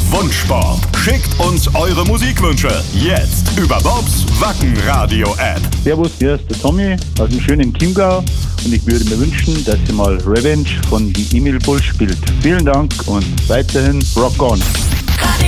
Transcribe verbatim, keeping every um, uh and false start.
Wunschsport. Schickt uns eure Musikwünsche jetzt über Bobs Wacken-Radio-App. Servus, hier ist der Tommy aus dem schönen Chiemgau und ich würde mir wünschen, dass ihr mal Revenge von die Emil Bull spielt. Vielen Dank und weiterhin Rock on!